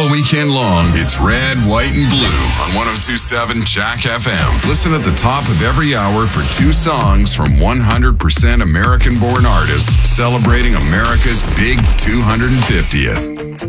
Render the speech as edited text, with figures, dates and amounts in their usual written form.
All weekend long, it's Red, White, and Blue on 102.7 Jack FM. Listen at the top of every hour for 2 songs from 100% American-born artists celebrating America's big 250th.